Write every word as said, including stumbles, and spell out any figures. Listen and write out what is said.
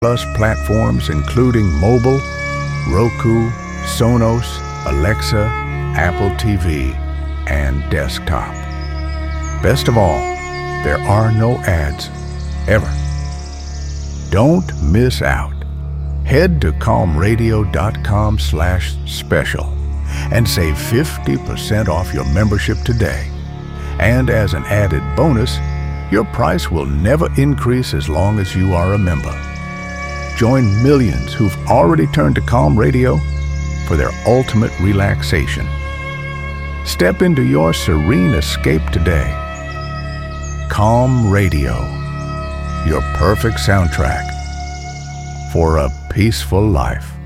Plus platforms including mobile, Roku, Sonos, Alexa, Apple T V, and desktop. Best of all, there are no ads, ever. Don't miss out. Head to calm radio dot com slash special and save fifty percent off your membership today. And as an added bonus, your price will never increase as long as you are a member. Join millions who've already turned to Calm Radio for their ultimate relaxation. Step into your serene escape today. Calm Radio, your perfect soundtrack for a peaceful life.